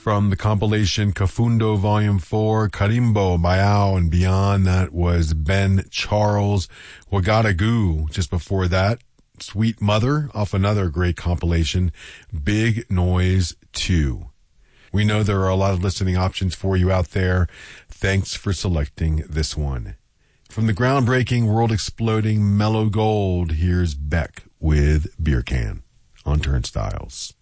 from the compilation Kafundo Volume 4, Karimbo, Bayao, and beyond. That was Ben Charles. Ouagadougou, just before that. Sweet Mother, off another great compilation, Big Noise 2. We know there are a lot of listening options for you out there. Thanks for selecting this one. From the groundbreaking, world-exploding Mellow Gold, here's Beck with Beer Can on Turnstiles.